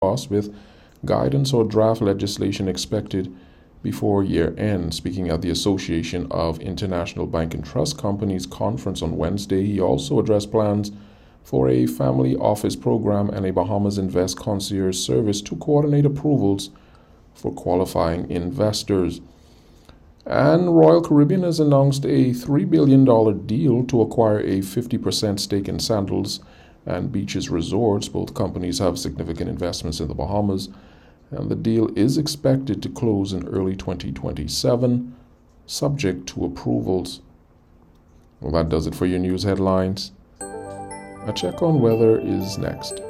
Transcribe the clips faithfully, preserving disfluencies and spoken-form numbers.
costs with guidance or draft legislation expected before year end. Speaking at the Association of International Bank and Trust Companies conference on Wednesday, he also addressed plans for a family office program and a Bahamas Invest concierge service to coordinate approvals for qualifying investors. And Royal Caribbean has announced a three billion dollars deal to acquire a fifty percent stake in Sandals and Beaches Resorts. Both companies have significant investments in the Bahamas, and the deal is expected to close in early twenty twenty-seven, subject to approvals. Well, that does it for your news headlines. A check on weather is next.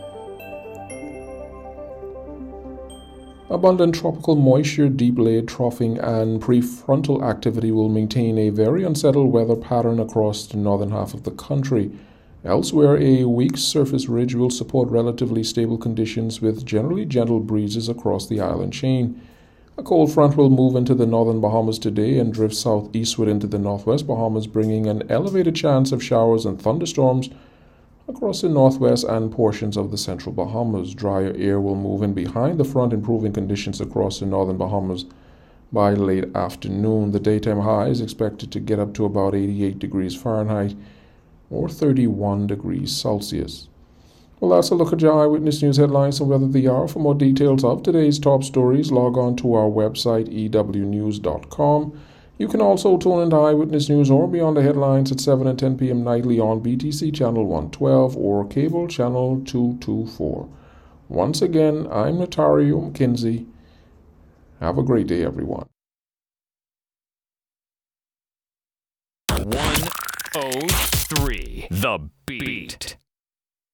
Abundant tropical moisture, deep-laid troughing, and prefrontal activity will maintain a very unsettled weather pattern across the northern half of the country. Elsewhere, a weak surface ridge will support relatively stable conditions with generally gentle breezes across the island chain. A cold front will move into the northern Bahamas today and drift southeastward into the northwest Bahamas, bringing an elevated chance of showers and thunderstorms across the northwest and portions of the central Bahamas. Drier air will move in behind the front, improving conditions across the northern Bahamas by late afternoon. The daytime high is expected to get up to about eighty-eight degrees Fahrenheit or thirty-one degrees Celsius. Well, that's a look at your Eyewitness News headlines and weather the hour. For more details of today's top stories, log on to our website, e w news dot com. You can also tune into Eyewitness News or Beyond the Headlines at seven and ten p.m. nightly on B T C Channel one twelve or Cable Channel two twenty-four. Once again, I'm Notario McKenzie. Have a great day, everyone. one oh three The Beat.